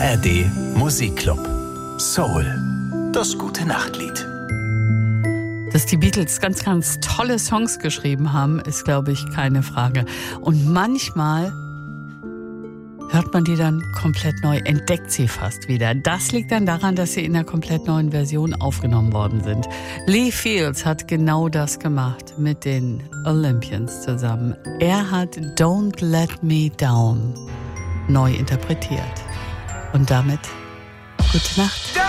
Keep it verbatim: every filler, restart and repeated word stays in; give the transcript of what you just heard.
R D Musikclub. Soul. Das gute Nachtlied. Dass die Beatles ganz, ganz tolle Songs geschrieben haben, ist, glaube ich, keine Frage. Und manchmal hört man die dann komplett neu, entdeckt sie fast wieder. Das liegt dann daran, dass sie in einer komplett neuen Version aufgenommen worden sind. Lee Fields hat genau das gemacht mit den Olympians zusammen. Er hat Don't Let Me Down neu interpretiert. Und damit gute Nacht.